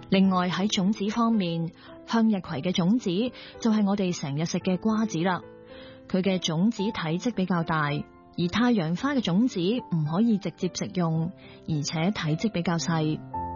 另外喺種子方面，向日葵嘅種子就係我哋成日食嘅瓜子啦。佢嘅種子體積比較大，而太陽花嘅種子唔可以直接食用，而且體積比較細。